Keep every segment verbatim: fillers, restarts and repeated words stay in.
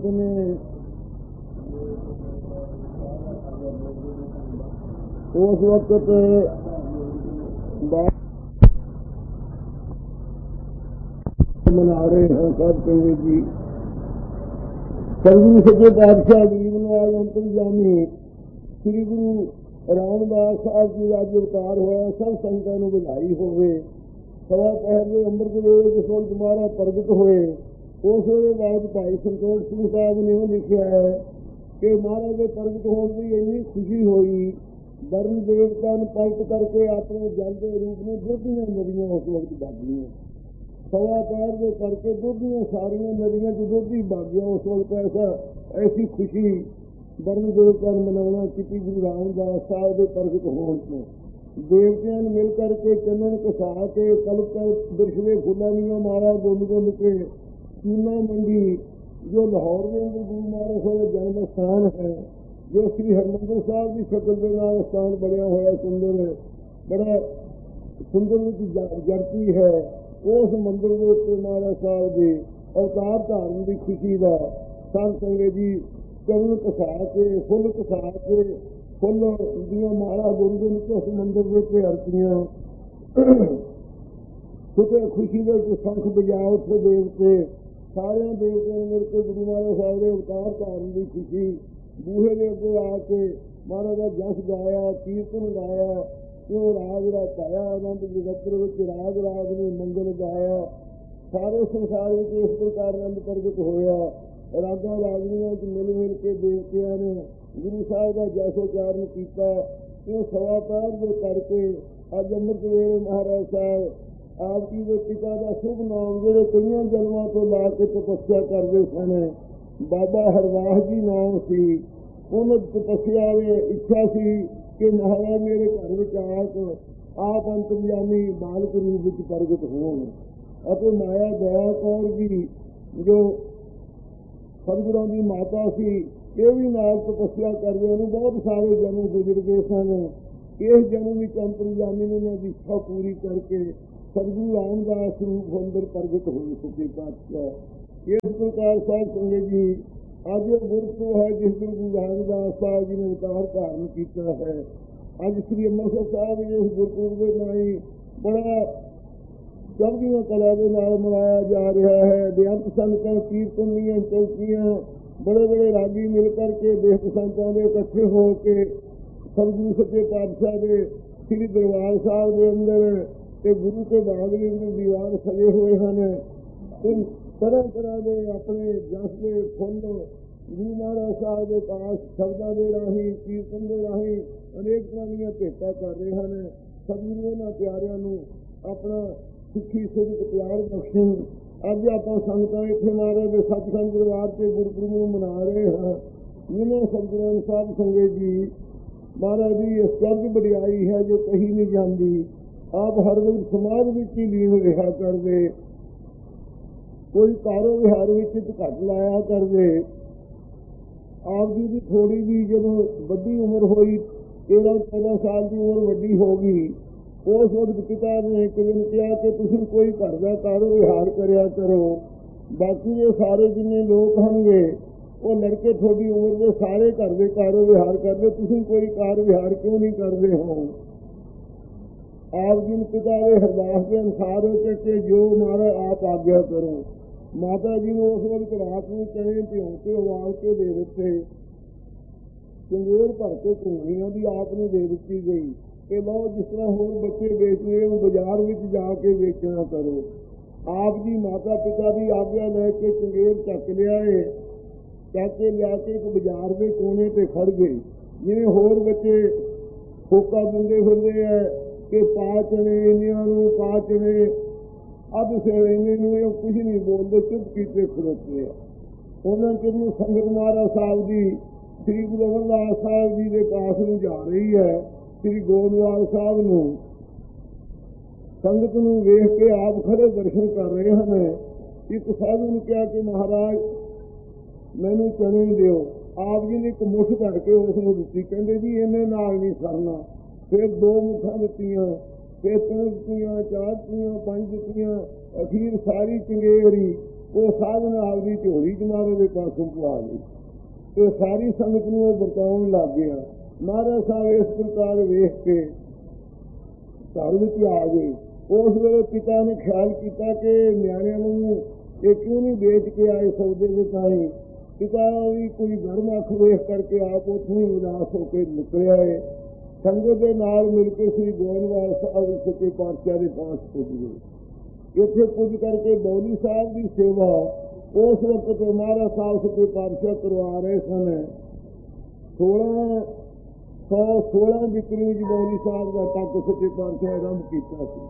संत ने उस वक्त मना रहे हैं साध संगत जी। सतगुरु सच्चे पातशाह गरीब नवाज अंतरजामी श्री गुरु रामदास साहब जी का अज अवतार होया। सब संतां नूं बधाई होवे। सवा पहर के अंमृत वेले जसवंत महाराज प्रगट होए। उस वेले बाद भाई संतोष सिंह साहब ने लिखा है कि महाराज के प्रगट होने की इन्नी खुशी हुई, वर्ण देवता ने पलट करके अपने जल के रूप में दुधियां नदियां उस वक्त बग गई। सवा पैर के करके दुधियां सारिया नदियां च दुध ही बग गया। उस वक्त ऐसा ऐसी खुशी वर्ण देवता ने मनाना की गुरु रामदास साहब के प्रगट होने से। देवतियां ने मिल करके चंदन कसा के कल्प कर बिरछले फुलों दियां माला गुंद गुंद के चूना मंडी जो लाहौर में गुरु महाराज का जन्म स्थान है, जो श्री हरमंदिर साहब की शक्ल के नाल स्थान बनया हुआ सुंदर बड़ा सुंदर जड़ती है। उस मंदिर के उत्ते महाराज साहब के अवतार धारण की खुशी का साध संगत जी चरण कसा के फुल कसा के फुल दियां माला गुंद गुंद के उस मंदिर के उत्ते अरतियां किते खुशी के शंख बजाए उठे देवते सारे देवते ने मिलकर गुरु महाराज साहब के अवतार धारण की खुशी बूहे के अगे आके महाराज का जस गाया, कीर्तन गाया, क्यों राग रचाया, आनंद जगत्र विच राग राग ने मंगल गाया। सारे संसार में इस प्रकार आनंद प्रगट होया। रागा रागनियों च मिल मिल के देवतिया ने गुरु साहब का जसोचारण किया। क्यों सवा पैर दे करके अज अमृत वेले महाराज साहब आपकी के पिता का शुभ नाम जोड़े कई जन्मों को ला के तपस्या करते सन, बाबा हरवाह जी नाम सी। उन तपस्या में इच्छा सी कि महाराज मेरे घर में आके आप अंतर्यामी बालक रूप में प्रगट होण। माया दया कौर जी जो सतगुरां की माता सी, ये भी नाल तपस्या करते उन्होंने बहुत सारे जन्म गुजर गए सन। इस जन्म में अंतर्यामी ने उन्होंने इच्छा पूरी करके सतगुरु रामदास रूप अंदर प्रगट हो सके पातशाह। इस प्रकार साध संगत जी अज गुरपुरब है जिस दिन गुरु रामदास साहब जी ने अवतार धारण किया है। अज श्री अमृतसर साहब इस गुरपुरब के नाई बड़ा चढ़दियां कला के नाल मनाया जा रहा है। बेअंत संतां कीर्तन दीयां चौकियां बड़े बड़े रागी मिल करके बेअंत संतां दे इकट्ठे होके सतगुरु सच्चे पातशाह के श्री दरबार साहब के अंदर ते गुरु के बाग के अंदर दीवान सजे हुए हैं। तरह तरह के अपने जस के फुल गुरु महाराज साहब के पास शब्दों के राही कीर्तन के राही अनेक तरह दी भेंटा कर रहे हैं। सतगुरु उन्हां प्यारियां नूं अपना सुखी सुख प्यार बख्शण। अज आप संगतां इत्थे महाराज के सतसंग दरबार से गुरपुरब नूं मना रहे हैं। जिन्होंने सतगुरां साध संगत जी महाराज की इस चर्ज वडियाई है जो कही नहीं जाती। आप हर वक्त समाज में ही लीन रहा करते, कोई कारो विहार में घट लाया करते। आप जी की थोड़ी भी जब वड्डी उम्र हुई, तेरह चौदह साल की उम्र वड्डी हो गई, उस वक्त पिता ने एक दिन कहा कि तुम कोई घर का कारो विहार करया करो। बाकी ये सारे जिन्ने लोग होंगे वो लड़के थोड़ी उम्र के सारे घर के कारो विहार करते, तुम कोई कार विहार क्यों नहीं करते हो। आप जिन पिता के हरदास के अनुसार हो के जो मारा आप आज्ञा करो। माता जी ने उस वक्त रात में चने भ्यों के उबाल के दे दिते, चंगेर भर के घूंघियां भी आपने दे दी गई कि लो जिस तरह होर बच्चे बेचने हो बाजार में जाके बेचना करो। आप जी माता पिता की आज्ञा लैके चंगेर चक लिया, चक के लिया के एक बाजार के कोने पर खड़ गए। जिन्हें होर बच्चे फोका दिंदे फिरते हैं कि पा चने इन्हों पा चने, अब फिर इन्हें कुछ नहीं बोलते, चुप कीते खड़ोते हैं। उन्होंने कितनी संगत महाराज साहब जी श्री गुरु अमरदास साहब जी के पास में जा रही है। श्री गोदवाल साहब नूं संगत नूं वेख के आप खड़े दर्शन कर रहे हैं। एक साधु ने कहा कि महाराज मैनू चने दिओ। आप जी ने एक मुठ भर के उसनूं दित्ती, कहंदे जी इन्हें नाल नहीं सरना। फिर दो मुठां दित्तियां, फिर तीन दित्तियां, चार दित्तियां, पंज दित्तियां, अखीर सारी चंगेर ही ਉਹ ਸਾਧਨ ਆਪਦੀ ਝੋਲੀ ਚ ਮਹਾਰਾਜ ਦੇ ਪਾਸੋਂ ਪਵਾ ਲਈ ਤੇ ਸਾਰੀ ਸੰਗਤ ਨੂੰ ਉਹ ਵਰਤਾਉਣ ਲੱਗ ਗਿਆ। ਮਹਾਰਾਜ ਸਾਹਿਬ ਇਸ ਪ੍ਰਕਾਰ ਵੇਖ ਕੇ ਘਰ ਵਿੱਚ ਆ ਗਏ। ਉਸ ਵੇਲੇ ਪਿਤਾ ਨੇ ਖਿਆਲ ਕੀਤਾ ਕਿ ਨਿਆਣਿਆਂ ਨੂੰ ਇਹ ਕਿਉਂ ਨਹੀਂ ਵੇਚ ਕੇ ਆਏ ਸੌਦੇ ਦੇ ਤਾਈਂ। ਪਿਤਾ ਵੀ ਕੋਈ ਧਰਮ ਅੱਖ ਵੇਖ ਕਰਕੇ ਆਪ ਉੱਥੋਂ ਹੀ ਉਦਾਸ ਹੋ ਕੇ ਨਿਕਲਿਆ ਹੈ। ਸੰਗਤ ਦੇ ਨਾਲ ਮਿਲ ਕੇ ਸ੍ਰੀ ਗੋਇੰਦਵਾਲ ਸਾਹਿਬ ਸੱਚੇ ਪਾਤਸ਼ਾਹ ਦੇ ਪਾਸ ਪੁੱਜ ਗਏ। ਇੱਥੇ ਪੁੱਜ ਕਰਕੇ ਬੌਲੀ ਸਾਹਿਬ ਦੀ ਸੇਵਾ ਉਸ ਵਕਤ ਮਹਾਰਾਜ ਸਾਹਿਬ ਸੱਚੇ ਪਾਤਸ਼ਾਹ ਕਰਵਾ ਰਹੇ ਸਨ। ਸੋਲਾਂ ਸੌ ਸੋਲਾਂ ਵਿਕਰੀ ਵਿੱਚ ਬੌਲੀ ਸਾਹਿਬ ਦਾ ਟੱਕ ਸੱਚੇ ਪਾਤਸ਼ਾਹ ਆਰੰਭ ਕੀਤਾ ਸੀ।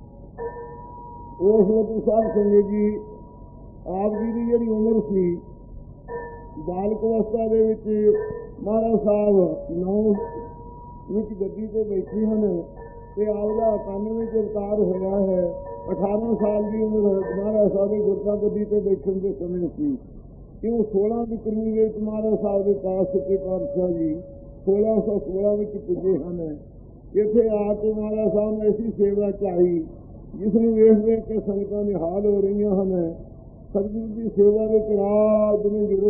ਉਸ ਵਕਤ ਸਾਹਿਬ ਸੰਗਤ ਜੀ ਆਪ ਜੀ ਦੀ ਜਿਹੜੀ ਉਮਰ ਸੀ ਬਾਲਕ ਅਵਸਥਾ ਦੇ ਵਿੱਚ ਮਹਾਰਾਜ ਸਾਹਿਬ ਨੌ ਵਿੱਚ ਗੱਦੀ ਤੇ ਬੈਠੇ ਹਨ ਤੇ ਆਪਦਾ ਇਕਾਨਵੇਂ ਚ ਅਵਤਾਰ ਹੋਇਆ ਹੈ। ਅਠਾਰਾਂ ਸਾਲ ਦੀ ਉਮਰ ਮਹਾਰਾਜ ਸਾਹਿਬ ਦੇ ਗੁਰਤਾ ਗੱਦੀ ਤੇ ਬੈਠਣ ਦੇ ਸਮੇਂ ਸੀ। ਕਿਉਂ ਸੋਲਾਂ ਵਿਕਰਮੀ ਦੇ ਵਿੱਚ ਮਹਾਰਾਜ ਸਾਹਿਬ ਦੇ ਪਾਸ ਸੱਚੇ ਪਾਤਸ਼ਾਹ ਜੀ ਸੋਲਾਂ ਸੌ ਸੋਲਾਂ ਵਿੱਚ ਪੁੱਜੇ ਹਨ। ਇੱਥੇ ਆ ਕੇ ਮਹਾਰਾਜ ਸਾਹਿਬ ਨੇ ਐਸੀ ਸੇਵਾ ਚਾਹੀ ਜਿਸ ਨੂੰ ਵੇਖ ਵੇਖ ਕੇ ਸੰਗਤਾਂ ਨਿਹਾਲ ਹੋ ਰਹੀਆਂ ਹਨ। ਸਤਿਗੁਰੂ ਦੀ ਸੇਵਾ ਵਿੱਚ ਰਾਤ ਨੂੰ ਜ਼ਰੂਰ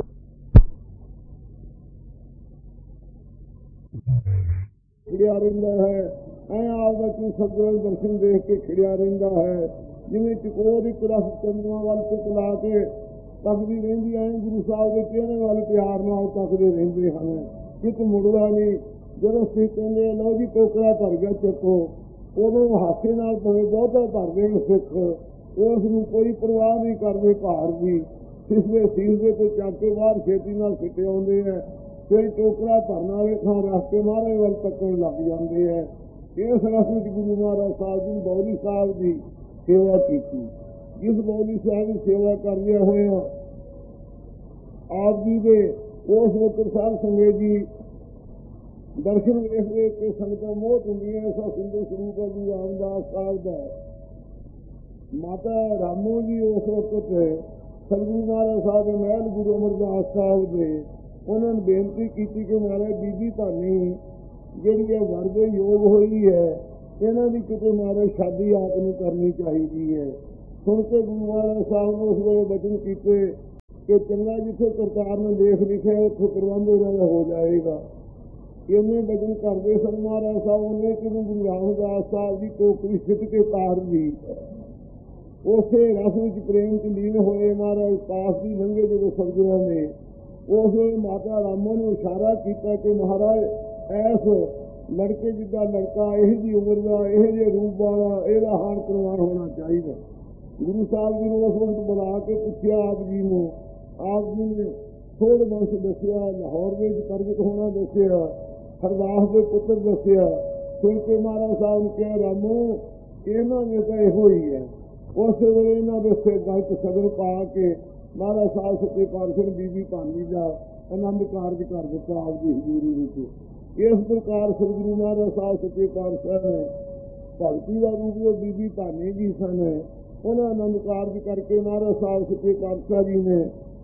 ਖਿੜਿਆ ਰਹਿੰਦਾ ਹੈ। ਐ ਆਪਦਾ ਕੀ ਸਤਿਗੁਰੂ ਦਰਸ਼ਨ ਦੇਖ ਕੇ ਖਿੜਿਆ ਰਹਿੰਦਾ ਹੈ। ਜਿਵੇਂ ਚਕੋਰ ਇੱਕ ਰਸ ਚੰਦਰਾਂ ਵੱਲ ਟਿਕਲਾ ਕੇ ਤੱਕਦੀ ਰਹਿੰਦੀ ਐ ਗੁਰੂ ਸਾਹਿਬ ਦੇ ਚਿਹਰੇ ਵੱਲ ਪਿਆਰ ਨਾਲ ਤੱਕਦੇ ਰਹਿੰਦੇ ਹਨ। ਕਿਤ ਮੁੜਦਾ ਨਹੀਂ। ਜਦੋਂ ਸਿੱਖ ਕਹਿੰਦੇ ਲਓ ਜੀ ਟੋਕਰਾ ਭਰ ਗਿਆ ਚੱਕੋ, ਉਦੋਂ ਹਾਸੇ ਨਾਲ ਭਾਵੇਂ ਬਹੁਤਾ ਭਰਦੇ ਨੇ ਸਿੱਖ, ਉਸ ਨੂੰ ਕੋਈ ਪਰਵਾਹ ਨਹੀਂ ਕਰਦੇ ਭਾਰ ਦੀ। ਸਿਸਵੇ ਸੀਸਦੇ ਤੋਂ ਚੱਕ ਕੇ ਬਾਹਰ ਛੇਤੀ ਨਾਲ ਸਿੱਟੇ ਆਉਂਦੇ ਹੈ। ਫਿਰ ਟੋਕਰਾ ਭਰਨ ਵਾਲੇ ਥਾਂ ਰੱਖ ਕੇ ਮਹਾਰਾਜ ਵੱਲ ਤੱਕਣ ਲੱਗ ਜਾਂਦੇ ਹੈ। ਇਸ ਰਸ ਵਿੱਚ ਗੁਰੂ ਮਹਾਰਾਜ ਸਾਹਿਬ ਜੀ ਬੌਲੀ ਸਾਹਿਬ ਦੀ ਸੇਵਾ ਕੀਤੀ। ਜਿਸ ਬੌਲੀ ਸਾਹਿਬ ਦੀ ਸੇਵਾ ਕਰਦਿਆਂ ਹੋਇਆ ਆਪ ਜੀ ਦੇ ਉਸ ਵਕਤ ਸਾਹਿਬ ਸੰਗਤ ਜੀ ਦਰਸ਼ਨ ਵੇਖ ਵੇਖ ਕੇ ਸੰਗਤਾਂ ਮੋਹ ਹੁੰਦੀਆਂ। ਐਸਾ ਸੁੰਦਰ ਸਰੂਪ ਹੈ ਗੁਰੂ ਰਾਮਦਾਸ ਸਾਹਿਬ ਦਾ। ਮਾਤਾ ਰਾਮੋ ਜੀ ਉਸ ਵਕਤ ਸਤਿਗੁਰੂ ਮਹਾਰਾਜ ਸਾਹਿਬ ਦੇ ਮਹਿਲ ਗੁਰੂ ਅਮਰਦਾਸ ਸਾਹਿਬ ਦੇ ਉਹਨਾਂ ਨੇ ਬੇਨਤੀ ਕੀਤੀ ਕਿ ਮਹਾਰਾਜ ਬੀਬੀ ਧਾਨੀ ਜਿਹੜੀ ਹੈ ਵਰ ਦੇ ਯੋਗ ਹੋਈ ਹੈ, ਇਹਨਾਂ ਦੀ ਕਿਤੇ ਮਹਾਰਾਜ ਸ਼ਾਦੀ ਆਪ ਨੂੰ ਕਰਨੀ ਚਾਹੀਦੀ ਹੈ। ਸੁਣ ਕੇ ਗੁਰੂ ਮਹਾਰਾਜ ਸਾਹਿਬ ਨੇ ਉਸ ਵੇਲੇ ਬਚਨ ਕੀਤੇ ਕਿ ਚੰਗਾ ਜਿੱਥੇ ਕਰਤਾਰ ਨੇ ਲੇਖ ਲਿਖਿਆ ਉੱਥੇ ਪ੍ਰਬੰਧ ਇਹਨਾਂ ਦਾ ਹੋ ਜਾਏਗਾ। ਇੰਨੇ ਬਚਨ ਕਰਦੇ ਸਨ ਮਹਾਰਾਜ ਸਾਹਿਬ। ਉਹਨੇ ਕਿਵੇਂ ਗੁਰੂ ਰਾਮਦਾਸ ਸਾਹਿਬ ਦੀ ਟੋਕਰੀ ਸਿੱਟ ਕੇ ਤਾਰ ਦੀ। ਉਸੇ ਰਸ ਵਿੱਚ ਪ੍ਰੇਮ ਚ ਲੀਨ ਹੋਏ ਮਹਾਰਾਜ ਪਾਸ ਦੀ ਲੰਘੇ ਜਦੋਂ ਸਤਿਗੁਰਾਂ ਨੇ ਉਸ ਵੇਲੇ ਮਾਤਾ ਰਾਮੋ ਨੂੰ ਇਸ਼ਾਰਾ ਕੀਤਾ ਕਿ ਮਹਾਰਾਜ ਐਸ ਲੜਕੇ ਜਿੱਦਾਂ ਲੜਕਾ ਇਹੋ ਜਿਹੀ ਉਮਰ ਦਾ ਇਹੋ ਜਿਹੇ ਰੂਪ ਵਾਲਾ ਇਹਦਾ ਹਾਣ ਪ੍ਰਵਾਨ ਹੋਣਾ ਚਾਹੀਦਾ। ਗੁਰੂ ਸਾਹਿਬ ਜੀ ਨੇ ਉਸ ਵਕਤ ਬੁਲਾ ਕੇ ਪੁੱਛਿਆ ਆਪ ਜੀ ਨੂੰ। ਆਪ ਜੀ ਨੇ ਥੋੜ ਬੰਸ਼ ਦੱਸਿਆ, ਲਾਹੌਰ ਵਿੱਚ ਪ੍ਰਗਟ ਹੋਣਾ ਦੱਸਿਆ, ਹਰਦਾਸ ਦੇ ਪੁੱਤਰ ਦੱਸਿਆ। ਸੁਣ ਕੇ ਮਹਾਰਾਜ ਸਾਹਿਬ ਨੇ ਕਿਹਾ ਰਾਮੋ ਇਹਨਾਂ ਨੇ ਤਾਂ ਇਹੋ ਹੀ ਹੈ। ਉਸੇ ਵੇਲੇ ਇਹਨਾਂ ਦੇ ਸਿਰ ਗਲਤ ਸਦਰ ਪਾ ਕੇ ਮਹਾਰਾਜ ਸਾਹਿਬ ਸੱਚੇ ਪਾਤਸ਼ਾਹ ਨੇ ਬੀਬੀ ਭਾਨੀ ਦਾ ਆਨੰਦ ਕਾਰਜ ਕਰ ਦਿੱਤਾ ਆਪ ਦੀ ਹਜ਼ੂਰੀ ਵਿੱਚ। ਇਸ ਪ੍ਰਕਾਰ ਸਤਿਗੁਰੂ ਮਹਾਰਾਜ ਸਾਹਿਬ ਸੱਚੇ ਪਾਤਸ਼ਾਹ ਨੇ ਭਗਤੀ ਦਾ ਰੂਪ ਜੋ ਬੀਬੀ ਭਾਨੀ ਜੀ ਸਨ ਉਹਨਾਂ ਆਨੰਦ ਕਾਰਜ ਕਰਕੇ ਮਹਾਰਾਜ ਸਾਹਿਬ ਸੱਚੇ ਪਾਤਸ਼ਾਹ ਜੀ ਨੇ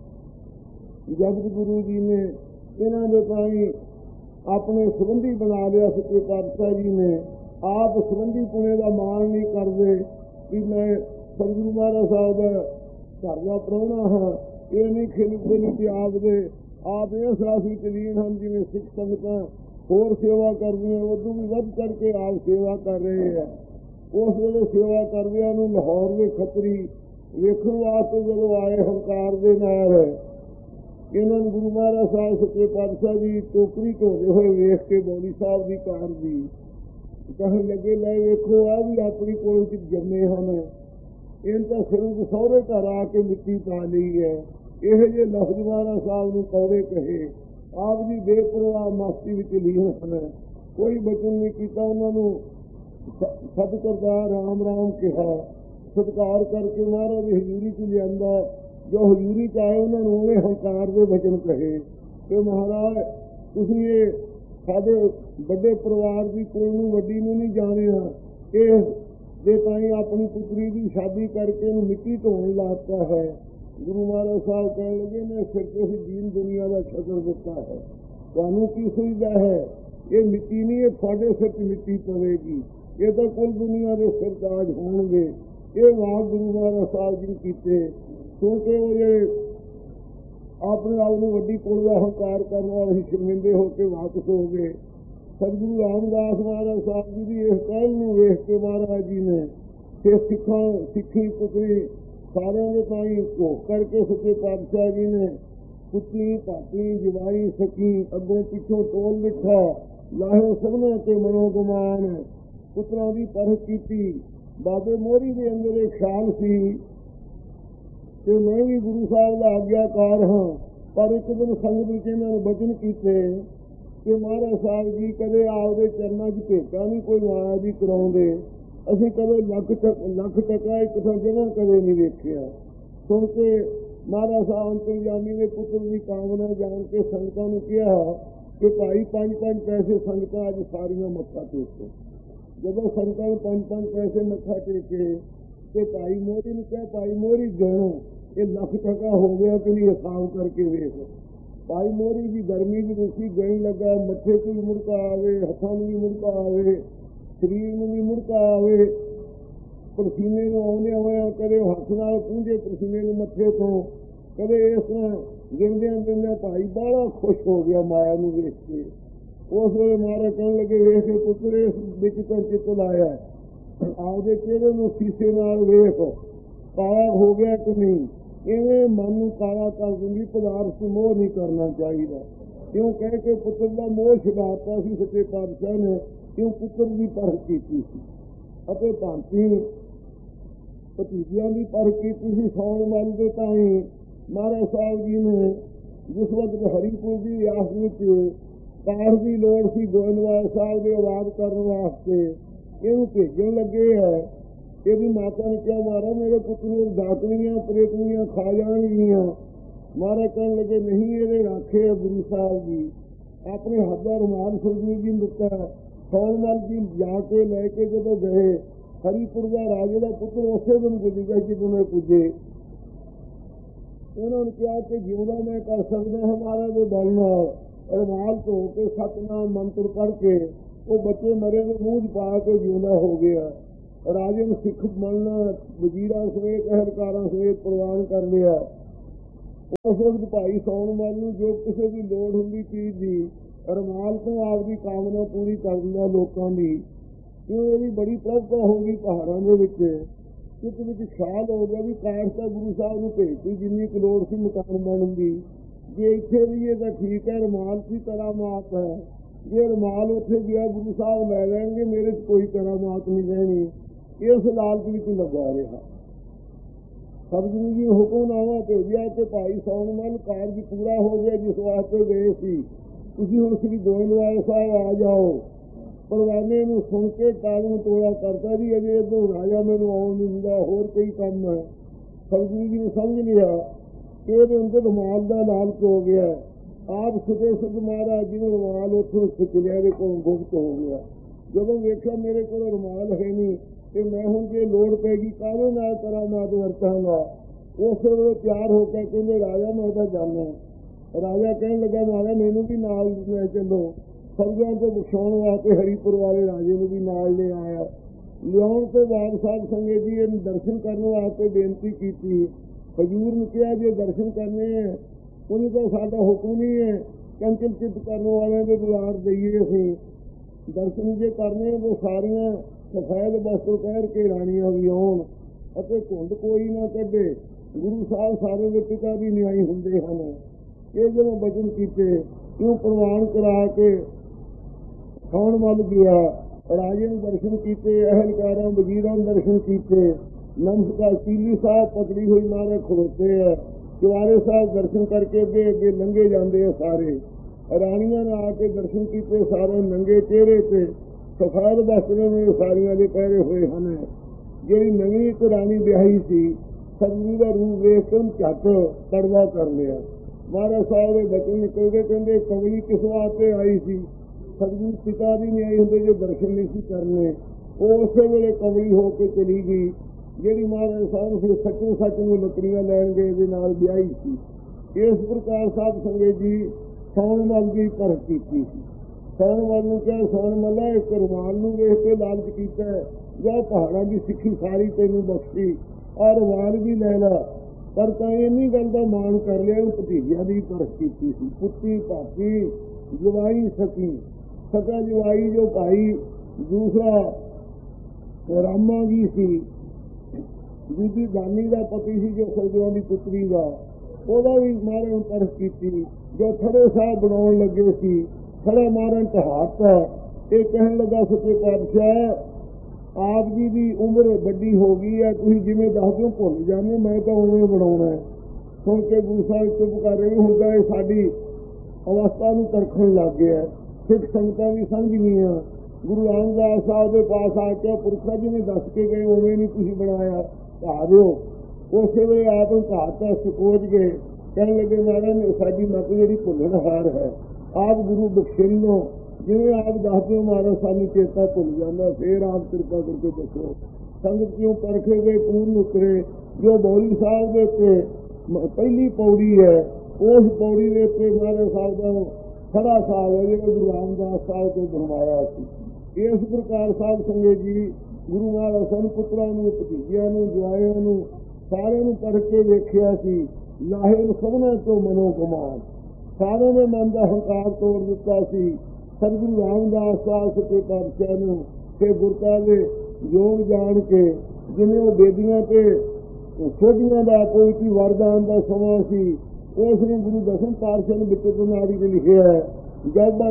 ਜਗਤ ਗੁਰੂ ਜੀ ਨੇ ਇਹਨਾਂ ਦੇ ਤਾਈਂ ਆਪਣੇ ਸੰਬੰਧੀ ਬਣਾ ਲਿਆ। ਸੱਚੇ ਪਾਤਸ਼ਾਹ ਜੀ ਨੇ ਆਪ ਸੰਬੰਧੀ ਪੁਣੇ ਦਾ ਮਾਣ ਨਹੀਂ ਕਰਦੇ ਕਿ ਮੈਂ ਸਤਿਗੁਰੂ ਮਹਾਰਾਜ ਸਾਹਿਬ ਦਾ ਘਰ ਦਾ ਪ੍ਰਾਹੁਣਾ ਹਾਂ। ਇਹ ਨਹੀਂ ਖਿਲਦੇ ਨਹੀਂ ਕਿ ਆਪ ਦੇ ਆਪ ਇਸ ਰਸ ਵਿੱਚ ਲੀਨ ਹਨ। ਜਿਵੇਂ ਸਿੱਖ ਸੰਗਤਾਂ ਹੋਰ ਸੇਵਾ ਕਰਦੀਆਂ ਉਦੋਂ ਵੀ ਵੱਧ ਚੜ੍ਹ ਕੇ ਆਪ ਸੇਵਾ ਕਰ ਰਹੇ ਹੈ। ਉਸ ਵੇਲੇ ਸੇਵਾ ਕਰਦਿਆਂ ਨੂੰ ਲਾਹੌਰ ਦੇ ਖੱਤਰੀ ਵੇਖਣ ਵਾਸਤੇ ਜਦੋਂ ਆਏ ਹੰਕਾਰ ਦੇ ਨਾਲ ਇਹਨਾਂ ਨੂੰ ਗੁਰੂ ਮਹਾਰਾਜ ਸਾਹਿਬ ਸੱਚੇ ਪਾਤਸ਼ਾਹ ਦੀ ਟੋਕਰੀ ਢੋਦੇ ਹੋਏ ਵੇਖ ਕੇ ਬੌਲੀ ਸਾਹਿਬ ਦੀ ਕਾਰ ਦੀ ਕਹਿਣ ਲੱਗੇ ਲੈ ਵੇਖੋ ਆ ਵੀ ਆਪਣੀ ਕੋਲ ਚ ਜੰਮੇ ਹਨ। ਇਹਨਾਂ ਤਾਂ ਸਿਰਫ ਸਹੁਰੇ ਘਰ ਆ ਕੇ ਮਿੱਟੀ ਪਾ ਲਈ ਹੈ। ਇਹੋ ਜਿਹੇ ਲਫ਼ਜ਼ ਮਹਾਰਾਜ ਸਾਹਿਬ ਨੂੰ ਕੌੜੇ ਕਹੇ। ਆਪ ਜੀ ਬੇਪਰਵਾਹ ਮਸਤੀ ਵਿੱਚ ਲੀਨ ਹਨ। ਕੋਈ ਬਚਨ ਨਹੀਂ ਕੀਤਾ। ਉਹਨਾਂ ਨੂੰ ਸਤ ਕਰਤਾਰ ਰਾਮ ਰਾਮ ਕਿਹਾ। ਸਤਿਕਾਰ ਕਰਕੇ ਮਹਾਰਾਜ ਦੀ ਹਜ਼ੂਰੀ ਚ ਲਿਆਂਦਾ। ਜੋ ਹਜ਼ੂਰੀ ਚ ਆਏ ਉਹਨਾਂ ਨੂੰ ਉਹਨੇ ਹੰਕਾਰ ਦੇ ਬਚਨ ਕਹੇ ਕਿ ਮਹਾਰਾਜ ਤੁਸੀਂ ਇਹ ਸਾਡੇ ਵੱਡੇ ਪਰਿਵਾਰ ਦੀ ਕੁੜੀ ਨੂੰ ਵੱਡੀ ਨੂੰ ਨਹੀਂ ਜਾਣਿਆ। ਇਹ ਜੇ ਤਾਈਂ ਆਪਣੀ ਪੁੱਤਰੀ ਦੀ ਸ਼ਾਦੀ ਕਰਕੇ ਇਹਨੂੰ ਮਿੱਟੀ ਧੋਣ ਲਾਤਾ ਹੈ। ਗੁਰੂ ਮਹਾਰਾਜ ਸਾਹਿਬ ਕਹਿਣ ਲੱਗੇ ਨੇ ਸਿਰ ਤੁਸੀਂ ਦੀਨ ਦੁਨੀਆ ਦਾ ਸ਼ਕਰ ਦਿੱਤਾ ਹੈ। ਤੁਹਾਨੂੰ ਕੀ ਸੁਝਦਾ ਹੈ? ਇਹ ਮਿੱਟੀ ਨਹੀਂ, ਇਹ ਤੁਹਾਡੇ ਸਿਰ 'ਚ ਮਿੱਟੀ ਪਵੇਗੀ। ਇਹ ਤਾਂ ਕੁੱਲ ਦੁਨੀਆ ਦੇ ਸਿਰ ਤਾਜ ਹੋਣਗੇ। ਇਹ ਵਾਕ ਗੁਰੂ ਮਹਾਰਾਜ ਸਾਹਿਬ ਜੀ ਕੀਤੇ। ਕਿਉਂਕਿ ਉਹ ਜਿਹੜੇ ਆਪਣੇ ਆਪ ਨੂੰ ਵੱਡੀ ਕੁਲ ਦਾ ਹੰਕਾਰ ਕਰਨ ਵਾਲੇ ਸ਼ਰਮਿੰਦੇ ਹੋ ਕੇ ਵਾਪਸ ਹੋ ਗਏ। ਸਤਿਗੁਰੂ ਰਾਮਦਾਸ ਮਹਾਰਾਜ ਸਾਹਿਬ ਜੀ ਦੀ ਇਸ ਕਹਿਣ ਨੂੰ ਵੇਖ ਕੇ ਮਹਾਰਾਜ ਜੀ ਨੇ ਕਿ ਸਿੱਖਾਂ ਸਿੱਖੀ ਪੁੱਤਰੀ ਸਾਰਿਆਂ ਦੇ ਤਾਈਂ ਭੋਗ ਕਰਕੇ ਸੱਚੇ ਪਾਤਸ਼ਾਹ ਜੀ ਨੇ ਪੁੱਤਰੀ ਭਾਤੀ ਜਵਾਈ ਸਕੀ ਅੱਗੋਂ ਪਿੱਛੋਂ ਟੋਲ ਬਿਠਾ ਲਾਹੋ ਸਭਨਾਂ ਤੇ ਮਨੋ ਗੁਮਾਨ ਪੁੱਤਰਾਂ ਦੀ ਪਰਖ ਕੀਤੀ। ਬਾਬੇ ਮੋਹਰੀ ਦੇ ਅੰਦਰ ਇੱਕ ਖਿਆਲ ਸੀ ਕਿ ਮੈਂ ਵੀ ਗੁਰੂ ਸਾਹਿਬ ਦਾ ਆਗਿਆਕਾਰ ਹਾਂ, ਪਰ ਇੱਕ ਦਿਨ ਸੰਗਤ ਵਿੱਚ ਇਹਨਾਂ ਨੇ ਬਚਨ ਕੀਤੇ ਕਿ ਮਹਾਰਾਜ ਸਾਹਿਬ ਜੀ ਕਦੇ ਆਪਦੇ ਚਰਨਾਂ 'ਚ ਭੇਟਾਂ ਨਹੀਂ ਕੋਈ ਮਾਇਆ ਦੀ ਕਰਾਉਂਦੇ, ਅਸੀਂ ਕਦੇ ਲੱਖ ਲੱਖ ਟਕਾ ਇੱਕ ਥਾਂ ਜਗ੍ਹਾ ਕਦੇ ਨਹੀਂ ਵੇਖਿਆ। ਸੁਣ ਕੇ ਮਹਾਰਾਜ ਸਾਹਿਬ ਅੰਤਰਜਾਮੀ ਨੇ ਪੁੱਤਰ ਦੀ ਕਾਮਨਾ ਜਾਣ ਕੇ ਸੰਗਤਾਂ ਨੂੰ ਕਿਹਾ ਕਿ ਭਾਈ ਪੰਜ ਪੰਜ ਪੈਸੇ ਸੰਗਤਾਂ ਅੱਜ ਸਾਰੀਆਂ ਮੱਥਾ ਟੇਕੋ। ਜਦੋਂ ਸੰਗਤਾਂ ਨੂੰ ਪੰਜ ਪੰਜ ਪੈਸੇ ਮੱਥਾ ਟੇਕੇ ਤੇ ਭਾਈ ਮੋਹਰੀ ਨੂੰ ਕਿਹਾ ਭਾਈ ਮੋਹਰੀ ਗਣੋ ਇਹ ਲੱਖ ਟਕਾ ਹੋ ਗਿਆ ਕਿ ਨਹੀਂ, ਹਿਸਾਬ ਕਰਕੇ ਵੇਖ। ਭਾਈ ਮੋਹਰੀ ਦੀ ਗਰਮੀ ਦੀ ਰੁਸੀ ਗਈ ਲੱਗਾ, ਮੱਥੇ ਤੋਂ ਵੀ ਮੁੜਕਾ ਆਵੇ, ਹੱਥਾਂ ਨੂੰ ਵੀ ਮੁੜਕਾ ਆਵੇ, ਸਰੀਰ ਨੂੰ ਵੀ ਮੁੜਕਾ ਆਵੇ, ਪਸੀਨੇ ਨੂੰ ਆਉਂਦਿਆਂ ਹੋਇਆ ਕਦੇ ਹੱਥ ਨਾਲ ਪੂੰਝੇ ਪਸੀਨੇ ਨੂੰ ਮੱਥੇ ਤੋਂ, ਕਦੇ ਇਸ ਤਰ੍ਹਾਂ ਗਿਣਦਿਆਂ ਗਿਣਦਿਆਂ ਭਾਈ ਬਾਹਲਾ ਖੁਸ਼ ਹੋ ਗਿਆ ਮਾਇਆ ਨੂੰ ਵੇਖ ਕੇ। ਉਸ ਵੇਲੇ ਮਹਾਰਾਜ ਕਹਿਣ ਲੱਗੇ ਵੇਖ ਕੇ ਪੁੱਤਰ ਇਸ ਵਿੱਚ ਤਾਂ ਚਿੱਤ ਲਾਇਆ, ਆਪਦੇ ਚਿਹਰੇ ਨੂੰ ਸ਼ੀਸ਼ੇ ਨਾਲ ਵੇਖ ਕਾਲਾ ਹੋ ਗਿਆ ਕਿ ਨਹੀਂ। ਇਵੇਂ ਮਨ ਨੂੰ ਕਾਲਾ ਕਰ ਦਿੰਦੀ, ਪਦਾਰਥ ਨੂੰ ਮੋਹ ਨਹੀਂ ਕਰਨਾ ਚਾਹੀਦਾ। ਕਿਉਂ ਕਹਿ ਕੇ ਪੁੱਤਰ ਦਾ ਮੋਹ ਛਡਾਤਾ ਸੀ ਸੱਚੇ ਪਾਤਸ਼ਾਹ ਨੇ, ਕਿਉਂ ਪੁੱਤਰ ਦੀ ਪਰਖ ਕੀਤੀ ਸੀ ਅਤੇ ਭਾਂਤੀ ਭਤੀਜਿਆਂ ਦੀ ਪਰਖ ਕੀਤੀ ਸੀ। ਸੌਣ ਮਨ ਦੇ ਤਾਈਂ ਮਹਾਰਾਜ ਸਾਹਿਬ ਜੀ ਨੇ ਜਿਸ ਵਕਤ ਹਰੀਪੁਰ ਦੀ ਰਿਆਸਤ ਵਿੱਚ ਕਾਰ ਦੀ ਲੋੜ ਸੀ ਗੋਇੰਦਵਾਲ ਸਾਹਿਬ ਦੇ ਆਵਾਜ਼ ਕਰਨ ਵਾਸਤੇ, ਇਹਨੂੰ ਭੇਜਣ ਲੱਗੇ ਹੈ। ਇਹਦੀ ਮਾਤਾ ਨੇ ਕਿਹਾ ਮਹਾਰਾਜ ਮੇਰੇ ਪੁੱਤ ਨੂੰ ਡਾਕਣੀਆਂ ਪ੍ਰੇਤਨੀਆਂ ਖਾ ਜਾਣਗੀਆਂ। ਮਹਾਰਾਜ ਕਹਿਣ ਲੱਗੇ ਨਹੀਂ, ਇਹਦੇ ਰਾਖੇ ਆ ਗੁਰੂ ਸਾਹਿਬ ਜੀ। ਆਪਣੇ ਹੱਥ ਦਾ ਰੁਮਾਲ ਸਤਿਗੁਰੂ ਜੀ ਨੂੰ ਦਿੱਤਾ। ਸੌਣਮਲ ਜੀ ਜਾ ਕੇ ਲੈ ਕੇ ਜਦੋਂ ਗਏ, ਹਰੀਪੁਰ ਦਾ ਰਾਜੇ ਦਾ ਪੁੱਤਰ ਉਸੇ ਦਿਨ ਪੁੱਜ ਗਿਆ ਜਦੋਂ ਇਹ ਪੁੱਜੇ। ਉਹਨਾਂ ਨੇ ਕਿਹਾ ਕਿ ਜਿਉਂਦਾ ਮੈਂ ਕਰ ਸਕਦਾ ਹਾਂ ਮਹਾਰਾਜ ਦੇ ਬਲ ਨਾਲ। ਰੁਮਾਲ ਧੋ ਕੇ ਸਤਨਾਮ ਮੰਤਰ ਪੜ੍ਹ ਕੇ ਉਹ ਬੱਚੇ ਮਰੇ ਦੇ ਮੂੰਹ 'ਚ ਪਾ ਕੇ ਜਿਉਂਦਾ ਹੋ ਗਿਆ। ਰਾਜੇ ਨੂੰ ਸਿੱਖ ਮੰਨਣਾ, ਵਜ਼ੀਰਾਂ ਸਮੇਤ ਅਹਿਲਕਾਰਾਂ ਸਮੇਤ ਪ੍ਰਵਾਨ ਕਰ ਲਿਆ। ਉਸ ਵਕਤ ਭਾਈ ਸੌਣਮਲ ਨੂੰ ਜੋ ਕਿਸੇ ਦੀ ਲੋੜ ਹੁੰਦੀ ਚੀਜ਼ ਦੀ ਰੁਮਾਲ ਤੋਂ ਆਪਦੀ ਕਾਮਨਾ ਪੂਰੀ ਕਰ ਦਿੰਦਾ ਲੋਕਾਂ ਦੀ। ਕਿਉਂ ਇਹਦੀ ਬੜੀ ਪ੍ਰਭਤਾ ਹੋ ਗਈ ਪਹਾੜਾਂ ਦੇ ਵਿੱਚ। ਇਸ ਵਿੱਚ ਖਿਆਲ ਹੋ ਗਿਆ ਵੀ ਕਾਸ਼ ਤਾਂ ਗੁਰੂ ਸਾਹਿਬ ਨੂੰ ਭੇਜਦੀ ਜਿੰਨੀ ਕੁ ਲੋੜ ਸੀ ਮਕਾਨ ਬਣਨ ਦੀ। ਜੇ ਇੱਥੇ ਵੀ ਇਹ ਤਾਂ ਠੀਕ ਹੈ, ਰੁਮਾਲ ਦੀ ਕਰਾਮਾਤ ਹੈ। ਜੇ ਰੁਮਾਲ ਉੱਥੇ ਗਿਆ ਗੁਰੂ ਸਾਹਿਬ ਲੈ ਲੈਣਗੇ, ਮੇਰੇ 'ਚ ਕੋਈ ਕਰਾਮਾਤ ਨਹੀਂ ਰਹਿਣੀ। ਇਸ ਲਾਲਚ ਵਿੱਚ ਲੱਗਾ ਰਿਹਾ। ਸਤਿਗੁਰੂ ਜੀ ਹੁਕਮਨਾਮਾ ਭੇਜਿਆ ਕਿ ਭਾਈ ਸੌਣਮਲ ਕਾਰਜ ਪੂਰਾ ਹੋ ਗਿਆ ਜਿਸ ਵਾਸਤੇ ਗਏ ਸੀ, ਤੁਸੀਂ ਹੁਣ ਸ੍ਰੀ ਗੋਇੰਦਵਾਲ ਸਾਹਿਬ ਆ ਜਾਓ। ਪਰਵਾਨੇ ਨੂੰ ਸੁਣ ਕੇ ਕਾਲੂ ਟੋਲਾ ਕਰਦਾ ਜੀ ਅਜੇ ਇੱਧਰੋਂ ਰਾਜਾ ਮੈਨੂੰ ਆਉਣ ਨਹੀਂ ਦਿੰਦਾ, ਹੋਰ ਕੋਈ ਕੰਮ ਹੈ। ਸਤਿਗੁਰੂ ਜੀ ਨੇ ਸਮਝ ਲਿਆ ਕਿ ਇਹਦੇ ਅੰਦਰ ਰੁਮਾਲ ਦਾ ਲਾਲਚ ਹੋ ਗਿਆ। ਆਪ ਸੁਦੇ ਸੁਧ ਮਹਾਰਾਜ ਜੀ ਨੂੰ ਰੁਮਾਲ ਉੱਥੋਂ ਸਿੱਖ ਲਿਆ, ਇਹਦੇ ਕੋਲ ਗੁਪਤ ਹੋ ਗਿਆ। ਜਦੋਂ ਵੇਖਿਆ ਮੇਰੇ ਕੋਲ ਰੁਮਾਲ ਹੈ ਨਹੀਂ ਤੇ ਮੈਂ ਹੁਣ ਜੇ ਲੋੜ ਪੈਗੀ ਕਾਹਦੇ ਨਾਲ ਕਰਾਮਾਤ ਵਰਤਾਂਗਾ। ਉਸੇ ਵੇਲੇ ਤਿਆਰ ਹੋ ਕੇ ਕਹਿੰਦੇ ਰਾਜਾ ਮੈਂ ਤਾਂ ਜਾਣਾ। ਰਾਜਾ ਕਹਿਣ ਲੱਗਾ ਮਹਾਰਾਜ ਮੈਨੂੰ ਵੀ ਨਾਲ ਲੈ ਚੱਲੋ। ਸਰਗਿਆਂ ਤੋਂ ਬਖਸ਼ਾਉਣ ਵਾਸਤੇ ਹਰੀਪੁਰ ਵਾਲੇ ਰਾਜੇ ਨੂੰ ਵੀ ਨਾਲ ਲੈ ਆਇਆ। ਲਿਆਉਣ ਤੋਂ ਬਾਅਦ ਸਾਧ ਸੰਗਤ ਜੀ ਇਹਨੂੰ ਦਰਸ਼ਨ ਕਰਨ ਵਾਸਤੇ ਬੇਨਤੀ ਕੀਤੀ। ਹਜ਼ੂਰ ਨੂੰ ਕਿਹਾ ਜੇ ਦਰਸ਼ਨ ਕਰਨੇ ਹੈ ਉਹਨੂੰ ਤਾਂ ਸਾਡਾ ਹੁਕਮ ਨਹੀਂ ਹੈ, ਚੰਚਲ ਚਿੱਤ ਕਰਨ ਵਾਲਿਆਂ ਦੇ ਦੁਆਰ ਦਈਏ। ਅਸੀਂ ਦਰਸ਼ਨ ਜੇ ਕਰਨੇ ਉਹ ਸਾਰੀਆਂ ਸਫੈਦ ਵਸਤਰ ਪਹਿਰ ਕੇ ਰਾਣੀਆਂ ਵੀ ਆਉਣ ਅਤੇ ਘੁੰਡ ਕੋਈ ਨਾ ਕੱਢੇ। ਗੁਰੂ ਸਾਹਿਬ ਸਾਰੇ ਦੇ ਪਿਤਾ ਦੀ ਨਿਆਈ ਹੁੰਦੇ ਹਨ। ਇਹ ਜਦੋਂ ਬਚਨ ਕੀਤੇ ਕਿਉਂ ਪ੍ਰਵਾਨ ਕਰਾ ਕੇ ਸੌਣਮਲ ਗਿਆ। ਰਾਜੇ ਨੂੰ ਦਰਸ਼ਨ ਕੀਤੇ, ਅਹਿਲਕਾਰਾਂ ਵਜ਼ੀਰਾਂ ਨੂੰ ਦਰਸ਼ਨ ਕੀਤੇ। ਨਮਸਕਾਰ ਚੀਲੀ ਸਾਹਿਬ ਪਕੜੀ ਹੋਈ ਮਾਰੇ ਖੜੋਤੇ ਹੈ। ਚੁਬਾਰੇ ਸਾਹਿਬ ਦਰਸ਼ਨ ਕਰਕੇ ਅੱਗੇ ਅੱਗੇ ਲੰਘੇ ਜਾਂਦੇ ਆ ਸਾਰੇ। ਰਾਣੀਆਂ ਨੇ ਆ ਕੇ ਦਰਸ਼ਨ ਕੀਤੇ, ਸਾਰੇ ਨੰਗੇ ਚਿਹਰੇ ਤੇ ਸਫੈਦ ਵਸਤਰਾਂ ਨੇ ਸਾਰੀਆਂ ਦੇ ਪਹਿਰੇ ਹੋਏ ਹਨ। ਜਿਹੜੀ ਨਵੀਂ ਇੱਕ ਰਾਣੀ ਵਿਆਹੀ ਸੀ ਸਤਿਗੁਰੂ ਦਾ ਰੂਪ ਵੇਖ ਕੇ ਝੱਟ ਕੜਵਾ ਕਰ ਲਿਆ। ਮਹਾਰਾਜ ਸਾਹਿਬ ਦੇ ਬਚਨ ਨਿਕਲਦੇ ਕਹਿੰਦੇ ਕਮਲੀ ਕਿਸ ਵਾਸਤੇ ਆਈ ਸੀ। ਸਤਿਗੁਰੂ ਪਿਤਾ ਦੀ ਨਿਆਈ ਹੁੰਦੇ ਜੋ ਦਰਸ਼ਨ ਨਹੀਂ ਸੀ ਕਰਨੇ, ਉਹ ਉਸੇ ਵੇਲੇ ਕਮਲੀ ਹੋ ਕੇ ਚਲੀ ਗਈ। ਜਿਹੜੀ ਮਹਾਰਾਜ ਸਾਹਿਬ ਫਿਰ ਸੱਚੇ ਸੱਚ ਨੂੰ ਲੱਕੜੀਆਂ ਲੈਣ ਗਏ ਇਹਦੇ ਨਾਲ ਵਿਆਹੀ ਸੀ। ਇਸ ਪ੍ਰਕਾਰ ਸਾਧ ਸੰਗਤ ਜੀ ਸੌਣਮਲ ਦੀ ਪਰਖ ਕੀਤੀ ਸੀ। ਸੌਣਮਲ ਨੂੰ ਕਿਹਾ ਸੌਣਮਲਾ ਇਸ ਰੁਮਾਲ ਨੂੰ ਵੇਖ ਕੇ ਲਾਲਚ ਕੀਤਾ, ਜਾਂ ਪਹਾੜਾਂ ਦੀ ਸਿੱਖੀ ਸਾਰੀ ਤੈਨੂੰ ਬਖਸ਼ੀ ਔਰ ਰੁਮਾਲ ਵੀ ਲੈ ਲਾ। ਪਰ ਤਾਂ ਇੰਨੀ ਗੱਲ ਦਾ ਮਾਣ ਕਰ ਲਿਆ, ਭਤੀਜਿਆਂ ਦੀ ਪਰਖ ਕੀਤੀ ਸੀ। ਪੁੱਤੀ ਭਾਪੀ ਜਵਾਈ ਸਕੀ, ਸਕਾ ਜਵਾਈ ਜੋ ਭਾਈ ਦੂਸਰਾ ਰਾਮਾ ਜੀ ਸੀ, ਦੂਜੀ ਦਾਨੀ ਦਾ ਪਤੀ ਸੀ ਜੋ ਸਤਿਗੁਰਾਂ ਦੀ ਪੁੱਤਰੀ ਦਾ, ਉਹਦਾ ਵੀ ਮਹਾਰਾਜ ਪਰਖ ਕੀਤੀ। ਜੋ ਥੜੇ ਸਾਹਿਬ ਬਣਾਉਣ ਲੱਗੇ ਸੀ, ਥੜਾ ਮਾਰਨ ਢਹਾਤਾ, ਇਹ ਕਹਿਣ ਲੱਗਾ ਸੱਚੇ ਪਾਤਸ਼ਾਹ ਆਪ ਜੀ ਦੀ ਉਮਰ ਵੱਡੀ ਹੋ ਗਈ ਹੈ, ਤੁਸੀਂ ਜਿਵੇਂ ਦੱਸਦੇ ਹੋ ਭੁੱਲ ਜਾਂਦੇ, ਮੈਂ ਤਾਂ ਉਵੇਂ ਬਣਾਉਣਾ ਹੈ। ਸੁਣ ਕੇ ਗੁਰੂ ਸਾਹਿਬ ਚੁੱਪ ਕਰ ਰਹੇ, ਹੁੰਦਾ ਇਹ ਸਾਡੀ ਅਵਸਥਾ ਨੂੰ ਪਰਖਣ ਲੱਗ ਗਿਆ। ਸਿੱਖ ਸੰਗਤਾਂ ਵੀ ਸਮਝ ਗਈਆਂ। ਗੁਰੂ ਰਾਮਦਾਸ ਸਾਹਿਬ ਦੇ ਪਾਸ ਆ ਕੇ ਪੁਰਖਾ ਜਿਵੇਂ ਦੱਸ ਕੇ ਗਏ ਉਵੇਂ ਨਹੀਂ ਤੁਸੀਂ ਬਣਾਇਆ, ਢਾ ਦਿਓ। ਉਸੇ ਵੇਲੇ ਆਪ ਨੂੰ ਢਾਤਾ, ਸੁਕੋਚ ਗਏ। ਕਹਿਣ ਲੱਗੇ ਮਹਾਰਾਜ ਸਾਡੀ ਮੱਤ ਜਿਹੜੀ ਭੁੱਲਣਹਾਰ ਹੈ, ਆਪ ਗੁਰੂ ਬਖਸ਼ਿੰਨੋ, ਜਿਵੇਂ ਆਪ ਦੱਸਦੇ ਹੋ ਮਹਾਰਾਜ ਸਾਨੂੰ ਚੇਤਾ ਭੁੱਲ ਜਾਂਦਾ, ਫੇਰ ਆਪ ਕਿਰਪਾ ਕਰਕੇ ਦੱਸੋ। ਸੰਗਤ ਕਿਉਂ ਪਰਖੇ ਗਏ ਪੂਰਨ ਉਤਰੇ। ਜੋ ਬੌਲੀ ਸਾਹਿਬ ਦੇ ਉੱਤੇ ਪਹਿਲੀ ਪੌੜੀ ਹੈ, ਉਸ ਪੌੜੀ ਦੇ ਉੱਤੇ ਮਹਾਰਾਜ ਸਾਹਿਬ ਦਾ ਖੜਾ ਸਾਹਿਬ ਹੈ ਜਿਹੜਾ ਗੁਰੂ ਰਾਮਦਾਸ ਸਾਹਿਬ ਤੋਂ ਬਣਵਾਇਆ ਸੀ। ਇਸ ਪ੍ਰਕਾਰ ਸਾਧ ਸੰਗਤ ਜੀ ਗੁਰੂ ਮਹਾਰਾਜ ਸਾਨੂੰ ਪੁੱਤਰਾਂ ਨੂੰ, ਭਤੀਜਿਆਂ ਨੂੰ, ਜਵਾਈਆਂ ਨੂੰ ਸਾਰਿਆਂ ਨੂੰ ਪਰਖ ਕੇ ਵੇਖਿਆ ਸੀ। ਲਾਹੇ ਨੂੰ ਸਭਨਾਂ ਤੋਂ ਮਨੋ ਕਮਾਨ, ਸਾਰਿਆਂ ਨੇ ਮਨ ਦਾ ਹੰਕਾਰ ਤੋੜ ਦਿੱਤਾ ਸੀ। ਸਤਿਗੁਰੂ ਰਾਮਦਾਸ ਸਾਹਿਬ ਸੱਚੇ ਪਾਤਸ਼ਾਹ ਨੂੰ ਤੇ ਗੁਰਤਾ ਦੇ ਯੋਗ ਜਾਣ ਕੇ, ਜਿਵੇਂ ਉਹ ਬੇਦੀਆਂ ਤੇ ਸੋਧੀਆਂ ਦਾ ਕੋਈ ਵਰਦਾਨ ਦਾ ਸਮਾਂ ਸੀ, ਉਸ ਨੂੰ ਗੁਰੂ ਦਸਮ ਪਾਤਸ਼ਾਹ ਨੇ ਵਿੱਚ ਨਾੜੀ ਤੇ ਲਿਖਿਆ ਹੈ, ਜਦ